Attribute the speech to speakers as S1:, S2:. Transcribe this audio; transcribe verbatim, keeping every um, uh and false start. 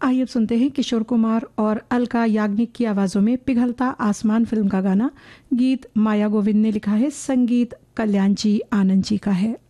S1: आइए अब सुनते हैं किशोर कुमार और अलका याग्निक की आवाजों में पिघलता आसमान फिल्म का गाना। गीत माया गोविंद ने लिखा है, संगीत कल्याण जी आनंद जी का है।